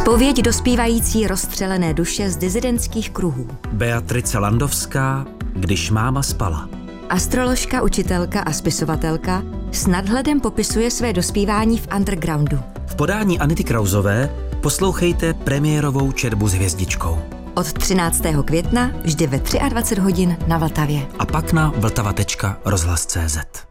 Zpověď dospívající rozstřelené duše z disidentských kruhů. Beatrice Landovská, Když máma spala. Astroložka, učitelka a spisovatelka s nadhledem popisuje své dospívání v undergroundu. V podání Anity Krausové poslouchejte premiérovou Četbu s hvězdičkou. Od 13. května vždy ve 23 hodin na Vltavě. A pak na vltava.rozhlas.cz.